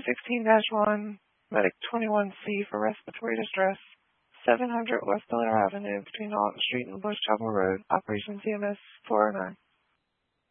16-1, Medic 21C for respiratory distress, 700 West Miller Avenue between Alton Street and Bush Chapel Road, Operation CMS 409.